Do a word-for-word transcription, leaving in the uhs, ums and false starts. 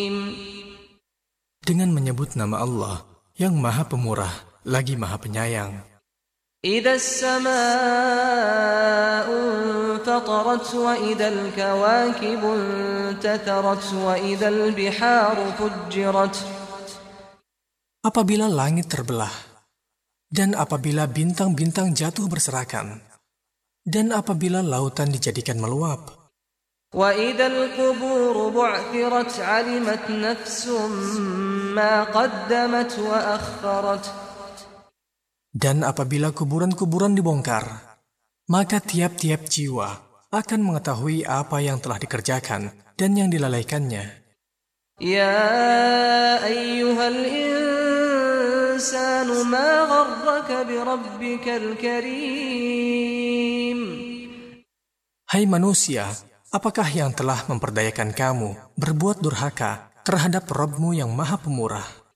Dengan menyebut nama Allah yang Maha Pemurah lagi Maha Penyayang. إذا السماء انفطرت وإذا الكواكب انتثرت وإذا البحار فجرت. Apabila langit terbelah, dan apabila bintang-bintang jatuh berserakan, dan apabila lautan dijadikan meluap, وَإِذَا الْقُبُورُ بُعْثِرَتْ عَلِمَتْ نَفْسٌ مَّا قَدَّمَتْ وَأَخَّرَتْ. Dan apabila kuburan-kuburan dibongkar, maka tiap-tiap jiwa akan mengetahui apa yang telah dikerjakan dan yang dilalaikannya. يَا أَيُّهَا الْإِنسَانُ مَا غَرَّكَ بِرَبِّكَ الْكَرِيمِ. Hai manusia, apakah yang telah memperdayakan kamu berbuat durhaka terhadap Rabb-Mu yang Maha Pemurah?